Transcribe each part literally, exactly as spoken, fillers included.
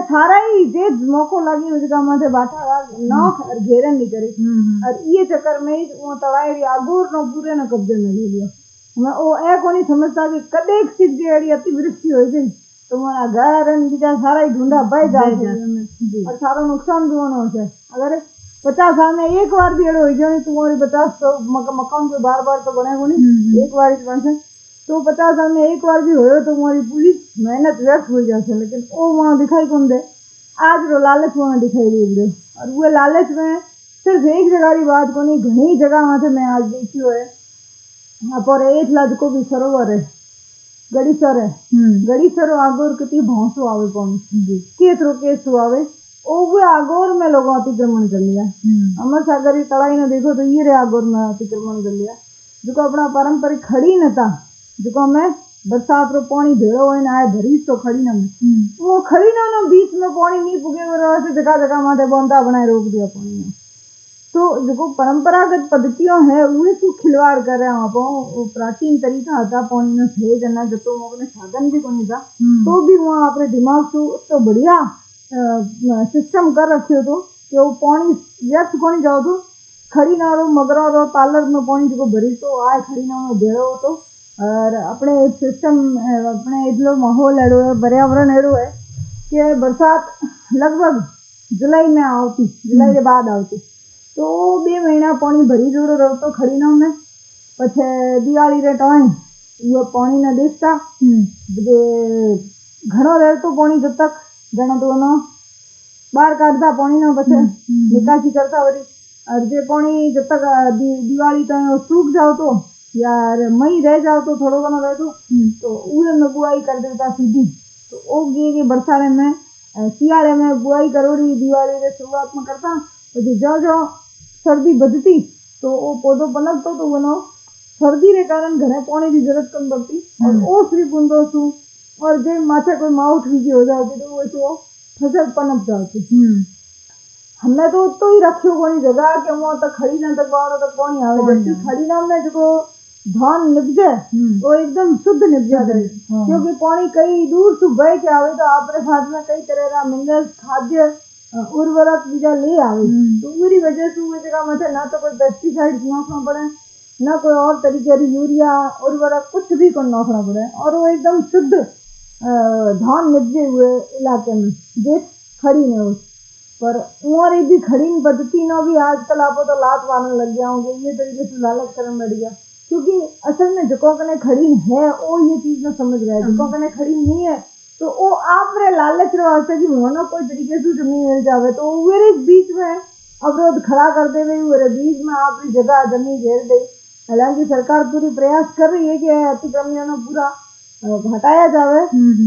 सारा ही जे मौको लगी उस जगह माथे बाटा नौख और घेरन नहीं करे और ये चक्कर में वो तड़ाई आगूर नो पूरे न कब्जे में ले लियो। मैं ओ ए कोनी समझता कि कदे एक सिद्ध जेड़ी अतिवृष्टि हो गई तो मारा घर अन बीजा सारा ही ढूंढा बह जाए और सारा नुकसान भी होना है। अगर पचास साल में एक बार भी एड़ो हो गयो तुम्हारी पचास तो मकान को बार बार तो बनेगो नहीं, एक बार बन से तो पचास साल में एक बार भी हो तो हमारी पूरी मेहनत व्यर्थ हो जाती है। लेकिन वो वहाँ दिखाई कौन दे, आज रो लालच वहाँ दिखाई दे दो और वो लालच में सिर्फ एक जगह की बात को नहीं घनी जगह वहाँ से मैं आज देखी है। यहाँ पर एक लज को भी सरोवर है गड़ीसर है, गड़ीसर आगोर कितनी भौंसो आवे पानी केसरो केसो आवे ओ वो आगोर में लोगों अतिक्रमण कर लिया। अमर सागर की तड़ाई ने देखो तो ये रे आगोर में अतिक्रमण कर लिया जो अपना पारंपरिक खड़ी न था जो मैं बरसात रो पानी भेड़ो है ना आए भरीस तो खड़ी ना में वो खड़ी ना ना बीच में पानी नहीं पुगे वैसे जगह जगह माथे बोंदा बनाए रोक दिया पानी में। तो जो परंपरागत पद्धतियों है उहे से खिलवाड़ कर रहे हैं आप वो प्राचीन तरीका था पानी में सहेज ना जतो अपने साधन भी कोनी था तो भी वहाँ अपने दिमाग से तो बढ़िया सिस्टम कर रखे तो कि वो पानी व्यर्थ कोनी जाओ तो खड़ी ना रो मगरा रो तालर में पानी जो भरी तो आए खड़ी ना में भेड़ो तो और अपने सिस्टम अपने इधर माहौल एड़ो है पर्यावरण एड़ो है कि बरसात लगभग जुलाई में आती जुलाई के बाद आती तो बे महीना पानी भरी जोड़ो रहो तो खड़ी ना में पछे दिवाली रे टाइम वो पानी न देखता घणो रहे तो पानी जब तक घणो तो ना बाहर काटता पानी ना पछे निकासी करता वरी और जे पानी जब तक दिवाली तक सूख जाओ तो यार मई रह जाओ तो थोड़ो घणो रह तो तो उहे में बुआई कर देता सीधी तो ओ गे के बरसात में सियाड़े में बुआई करोड़ी दिवाली रे शुरुआत में करता तो जो जो सर्दी बदती तो वो पौधो पलटतो तो वो सर्दी रे कारण घरे पानी की जरूरत कम पड़ती और ओ श्री बुंदो सु और जे माथे कोई माउथ भी हो जाती तो वो तो फसल पनप जाती। हमने तो तो ही रखियो कोनी जगह के वो तक खड़ी ना तक बाहर तक पानी आवे जैसे खड़ी ना में जो धान निपजे वो एकदम शुद्ध निपजा करे क्योंकि पानी कई दूर से बह के आवे तो आपरे साथ में कई तरह का मिनरल्स खाद्य उर्वरक बीजा ले आवे तो मेरी वजह से वो जगह में ना तो कोई पेस्टिसाइड नोखना पड़े ना कोई और तरीके की यूरिया उर्वरक कुछ भी को नोखना पड़े और वो एकदम शुद्ध धान निपजे हुए इलाके में देख खड़ी ने उस पर और एक भी खड़ी पद्धति ना भी आजकल आपको तो लात मारने लग गया होंगे ये तरीके से लालच करने लग गया क्योंकि असल में जो कने खड़ी है वो ये चीज ना समझ रहा है जो कने खड़ी नहीं है तो वो आप रे लालच रे वास्ते की मोनो कोई तरीके से जमीन मिल जावे तो वो बीच में अवरोध खड़ा कर दे रही वो बीच में आप जगह जमीन घेर दे। हालांकि सरकार पूरी प्रयास कर रही है कि अतिक्रमण न पूरा हटाया जावे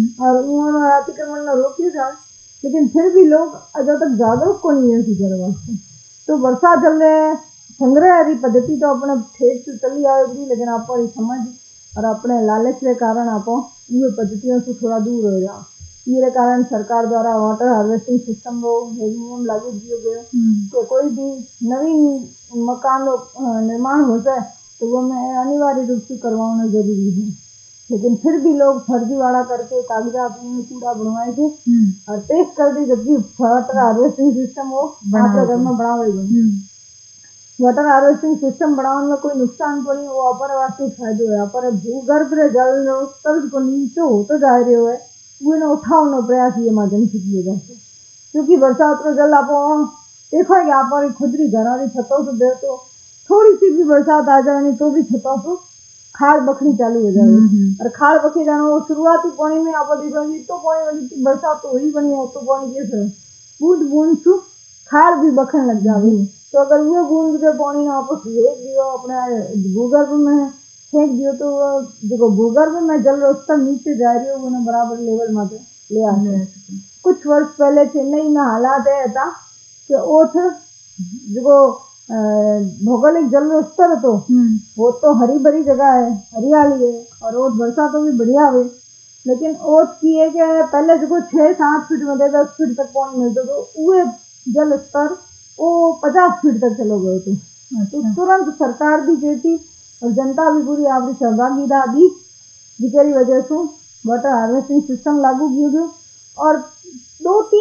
और अतिक्रमण न रोकिया जाए लेकिन फिर भी लोग अजय तक जागरूक को नहीं है चीजों वास्ते। तो बरसात जल संग्रह वाली पद्धति तो अपने ठेठ से चली आएगी लेकिन आप समझ और अपने लालच के कारण आप ये पद्धतियों से थोड़ा दूर हो जाओ। ये कारण सरकार द्वारा वाटर हार्वेस्टिंग सिस्टम को नियम लागू किए गए कि कोई भी नवीन मकान निर्माण हो जाए तो वो में अनिवार्य रूप से करवाना जरूरी है। लेकिन फिर भी लोग फर्जीवाड़ा करके कागजात में कूड़ा बनवाए थे और टेस्ट कर दी जबकि वाटर हार्वेस्टिंग सिस्टम वो घर में बढ़ावे गए। वाटर हार्वेस्टिंग सिस्टम बढ़ाने में कोई नुकसान को नहीं वो अपर वास्तविक फायदो है पर भूगर्भ रे जल स्तर को नीचे होते जा रहे हो वो ना उठावनो प्रयास ये माध्यम से किए जाते क्योंकि बरसात रो जल आप देखो कि आप खुदरी घरारी छतों से दे तो थोड़ी सी भी बरसात आ जाए तो भी छतों से खाड़ बखरी चालू हो जाए और खाड़ बखरी जाना वो शुरुआती पानी में आप देखोगे तो पानी वाली बरसात तो हुई बनी है तो पानी कैसे बूंद बूंद से खाड़ भी बखन लग जाए तो अगर वो बूंद के पानी ना आपको फेंक दियो अपने भूगर्भ में फेंक दियो तो देखो भूगर्भ में जल स्तर नीचे जा रही हो वो बराबर लेवल में ले आते। कुछ वर्ष पहले चेन्नई में हालात है था कि ओथ जो भौगोलिक जल स्तर तो वो तो हरी भरी जगह है हरियाली है और ओथ बरसात तो भी बढ़िया हुई लेकिन ओथ की है कि पहले जो छः सात फीट में दस फीट तक पानी मिलते तो वो जल स्तर वो पचास फीट तक चलो गए थे। तो तुरंत सरकार भी कहती और जनता भी पूरी आपकी सहभागिता दी जिसकी वजह से वाटर हार्वेस्टिंग सिस्टम लागू किया गया और दो तीन